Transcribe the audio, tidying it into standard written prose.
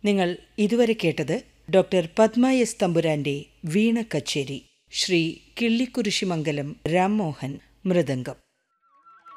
നിങ്ങൾ ഇതുവരെ കേട്ടത് ഡോക്ടർ പത്മ എസ് തമ്പുരാന്റെ വീണ കച്ചേരി. ശ്രീ കിള്ളിക്കുരിശിമംഗലം രാംമോഹൻ മൃദംഗം.